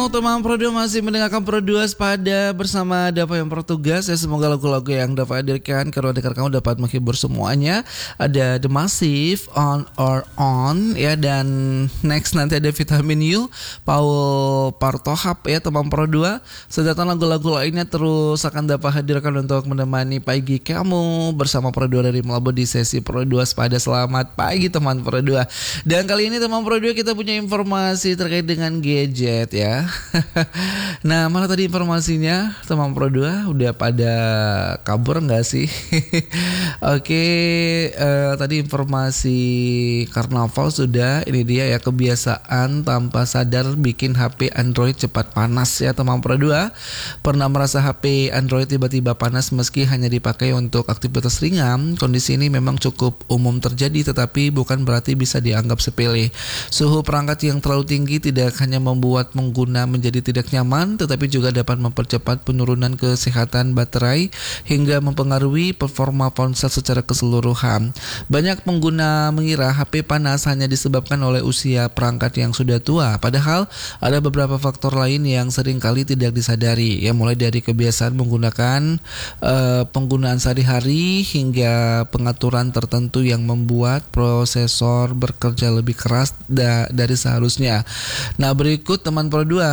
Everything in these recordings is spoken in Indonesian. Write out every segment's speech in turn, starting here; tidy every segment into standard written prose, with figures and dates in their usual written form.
teman Pro 2 masih mendengarkan Pro 2 Sepada bersama Dava yang bertugas. Ya, semoga lagu-lagu yang Dava hadirkan karena dengar kamu dapat menghibur semuanya. Ada The Massive, On or On ya, dan next nanti ada Vitamin U, Paul Partohap ya teman Pro 2. Sedangkan lagu-lagu lainnya terus akan Dava hadirkan untuk menemani pagi kamu bersama Pro 2 dari Melabu di sesi Pro 2 Sepada. Selamat pagi teman Pro 2. Dan kali ini teman Pro 2 kita punya informasi terkait dengan gadget ya. Nah, mana tadi informasinya teman Pro 2? Udah pada kabur nggak sih? Oke, tadi informasi karnaval sudah. Ini dia ya, kebiasaan tanpa sadar bikin HP Android cepat panas ya teman Pro 2. Pernah merasa HP Android tiba-tiba panas meski hanya dipakai untuk aktivitas ringan? Kondisi ini memang cukup umum terjadi, tetapi bukan berarti bisa dianggap sepele. Suhu perangkat yang terlalu tinggi tidak hanya membuat pengguna menjadi tidak nyaman, tetapi juga dapat mempercepat penurunan kesehatan baterai hingga mempengaruhi performa ponsel secara keseluruhan. Banyak pengguna mengira HP panas hanya disebabkan oleh usia perangkat yang sudah tua, padahal ada beberapa faktor lain yang seringkali tidak disadari, ya, mulai dari kebiasaan menggunakan penggunaan sehari-hari hingga pengaturan tertentu yang membuat prosesor bekerja lebih keras dari seharusnya. Nah, berikut teman Pro 2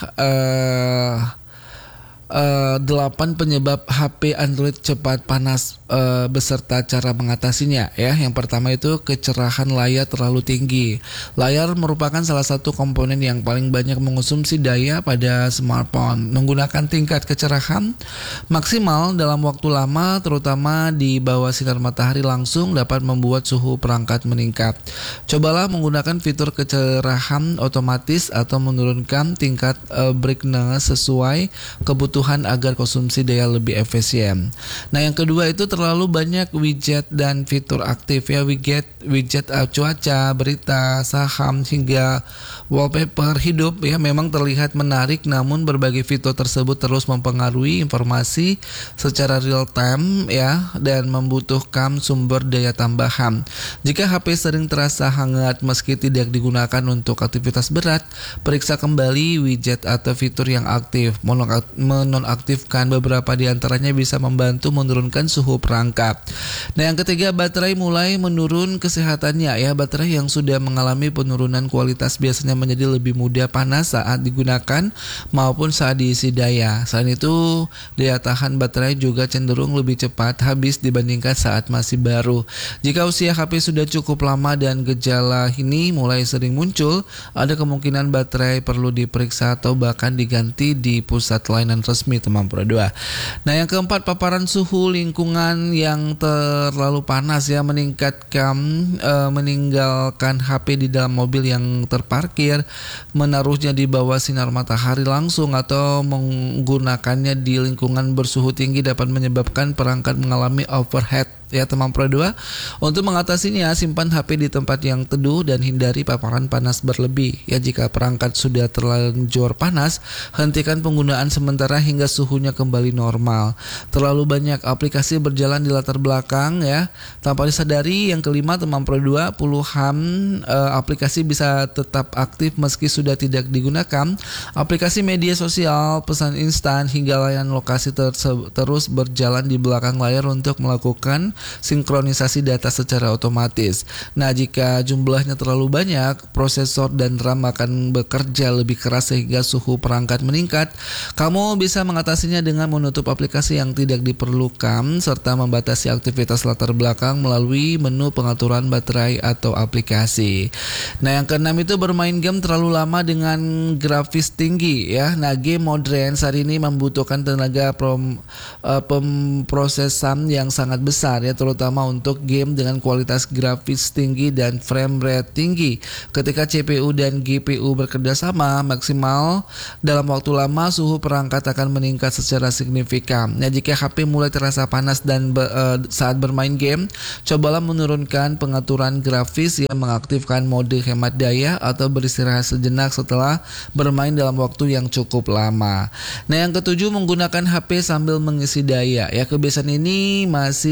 8 penyebab HP Android cepat panas beserta cara mengatasinya ya. Yang pertama itu kecerahan layar terlalu tinggi. Layar merupakan salah satu komponen yang paling banyak mengonsumsi daya pada smartphone. Menggunakan tingkat kecerahan maksimal dalam waktu lama, terutama di bawah sinar matahari langsung, dapat membuat suhu perangkat meningkat. Cobalah menggunakan fitur kecerahan otomatis atau menurunkan tingkat brightness sesuai kebutuhan agar konsumsi daya lebih efisien. Nah, yang kedua itu terlalu banyak widget dan fitur aktif ya. Widget cuaca, berita, saham hingga wallpaper hidup ya memang terlihat menarik, namun berbagai fitur tersebut terus mempengaruhi informasi secara real time ya, dan membutuhkan sumber daya tambahan. Jika HP sering terasa hangat meski tidak digunakan untuk aktivitas berat, periksa kembali widget atau fitur yang aktif. Menonaktifkan beberapa di antaranya bisa membantu menurunkan suhu perangkat. Nah, yang ketiga, baterai mulai menurun kesehatannya ya. Baterai yang sudah mengalami penurunan kualitas biasanya menjadi lebih mudah panas saat digunakan maupun saat diisi daya. Selain itu, daya tahan baterai juga cenderung lebih cepat habis dibandingkan saat masih baru. Jika usia HP sudah cukup lama dan gejala ini mulai sering muncul, ada kemungkinan baterai perlu diperiksa atau bahkan diganti di pusat layanan resmi teman Pro 2. Nah, yang keempat, paparan suhu lingkungan yang terlalu panas ya, meninggalkan HP di dalam mobil yang terparkir, menaruhnya di bawah sinar matahari langsung atau menggunakannya di lingkungan bersuhu tinggi dapat menyebabkan perangkat mengalami overheat ya teman Pro 2. Untuk mengatasinya, simpan HP di tempat yang teduh dan hindari paparan panas berlebih ya. Jika perangkat sudah terlanjur panas, hentikan penggunaan sementara hingga suhunya kembali normal. Terlalu banyak aplikasi berjalan di latar belakang ya tanpa disadari. Yang kelima teman Pro 2, puluhan aplikasi bisa tetap aktif meski sudah tidak digunakan. Aplikasi media sosial, pesan instan hingga layanan lokasi terus berjalan di belakang layar untuk melakukan sinkronisasi data secara otomatis. Nah, jika jumlahnya terlalu banyak, prosesor dan RAM akan bekerja lebih keras sehingga suhu perangkat meningkat. Kamu bisa mengatasinya dengan menutup aplikasi yang tidak diperlukan serta membatasi aktivitas latar belakang melalui menu pengaturan baterai atau aplikasi. Nah, yang keenam itu bermain game terlalu lama dengan grafis tinggi ya. Nah, game modern saat ini membutuhkan tenaga pemrosesan yang sangat besar ya, terutama untuk game dengan kualitas grafis tinggi dan frame rate tinggi. Ketika CPU dan GPU bekerja sama maksimal dalam waktu lama, suhu perangkat akan meningkat secara signifikan. Nah, jika HP mulai terasa panas dan saat bermain game, cobalah menurunkan pengaturan grafis yang mengaktifkan mode hemat daya atau beristirahat sejenak setelah bermain dalam waktu yang cukup lama. Nah, yang ketujuh, menggunakan HP sambil mengisi daya ya. Kebiasaan ini masih sering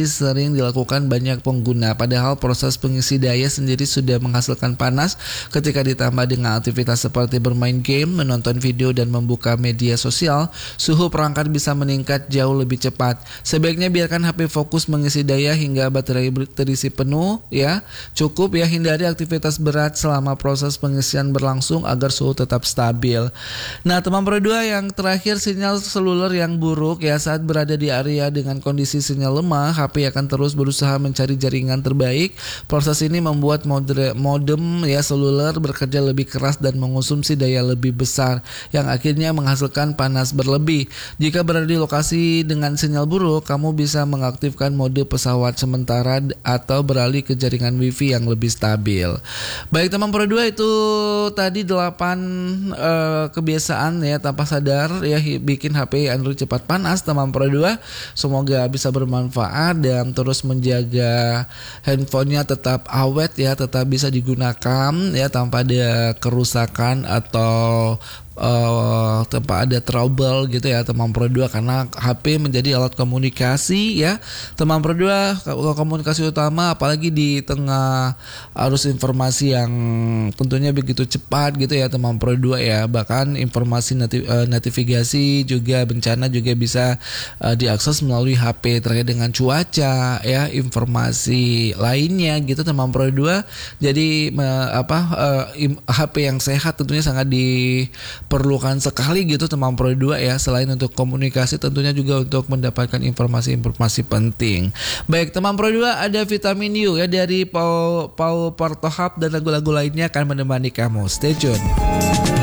sering dilakukan banyak pengguna. Padahal proses pengisi daya sendiri sudah menghasilkan panas ketika ditambah dengan aktivitas seperti bermain game, menonton video, dan membuka media sosial. Suhu perangkat bisa meningkat jauh lebih cepat. Sebaiknya biarkan HP fokus mengisi daya hingga baterai terisi penuh ya. Cukup ya, hindari aktivitas berat selama proses pengisian berlangsung agar suhu tetap stabil. Nah, teman Pro 2, yang terakhir, sinyal seluler yang buruk ya. Saat berada di area dengan kondisi sinyal lemah, HP akan terus berusaha mencari jaringan terbaik. Proses ini membuat modem ya seluler bekerja lebih keras dan mengonsumsi daya lebih besar yang akhirnya menghasilkan panas berlebih. Jika berada di lokasi dengan sinyal buruk, kamu bisa mengaktifkan mode pesawat sementara atau beralih ke jaringan WiFi yang lebih stabil. Baik teman Pro 2, itu tadi 8 kebiasaan ya tanpa sadar ya bikin HP Android cepat panas teman Pro 2. Semoga bisa bermanfaat dan terus menjaga handphonenya tetap awet ya, tetap bisa digunakan ya tanpa ada kerusakan atau tanpa ada trouble gitu ya teman Pro 2, karena HP menjadi alat komunikasi ya teman Pro 2, komunikasi utama apalagi di tengah arus informasi yang tentunya begitu cepat gitu ya teman Pro 2 ya. Bahkan informasi notifikasi juga bencana juga bisa diakses melalui HP terkait dengan cuaca ya, informasi lainnya gitu teman Pro 2. Jadi HP yang sehat tentunya sangat diperlukan sekali gitu teman Pro 2 ya. Selain untuk komunikasi, tentunya juga untuk mendapatkan informasi-informasi penting. Baik teman Pro 2, ada Vitamin U ya dari Paul Partohap dan lagu-lagu lainnya akan menemani kamu. Stay tune.